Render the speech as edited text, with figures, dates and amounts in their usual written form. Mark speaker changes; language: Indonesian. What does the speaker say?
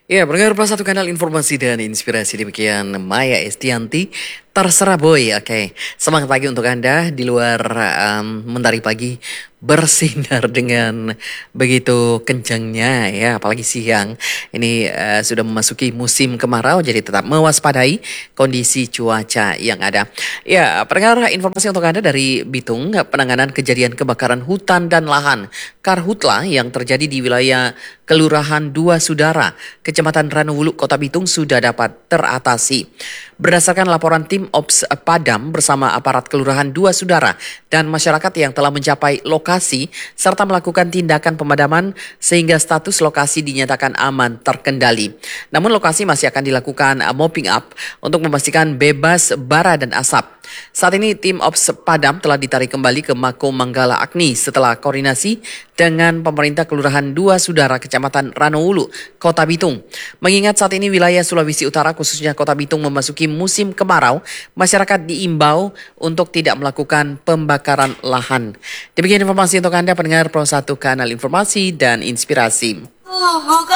Speaker 1: Ya, pendengar Plus Satu Kanal Informasi dan Inspirasi demikian Maya Estianti. Terserah boy, oke. Semangat pagi untuk Anda di luar mentari pagi bersinar dengan begitu kencangnya ya, apalagi siang. Ini sudah memasuki musim kemarau, jadi tetap mewaspadai kondisi cuaca yang ada. Ya, pendengar informasi untuk Anda dari Bitung, penanganan kejadian kebakaran hutan dan lahan Karhutla yang terjadi di wilayah Kelurahan Dua Sudara, Kecamatan Ranowulu, Kota Bitung sudah dapat teratasi. Berdasarkan laporan tim Ops Padam bersama aparat Kelurahan Dua Sudara dan masyarakat yang telah mencapai lokasi serta melakukan tindakan pemadaman sehingga status lokasi dinyatakan aman terkendali. Namun lokasi masih akan dilakukan mopping up untuk memastikan bebas bara dan asap. Saat ini tim Ops Padam telah ditarik kembali ke Mako Manggala Agni setelah koordinasi dengan pemerintah Kelurahan Dua Sudara Kecamatan Ranowulu, Kota Bitung. Mengingat saat ini wilayah Sulawesi Utara khususnya Kota Bitung memasuki musim kemarau, masyarakat diimbau untuk tidak melakukan pembakaran lahan. Demikian informasi untuk Anda pendengar Pro 1 Kanal Informasi dan Inspirasi.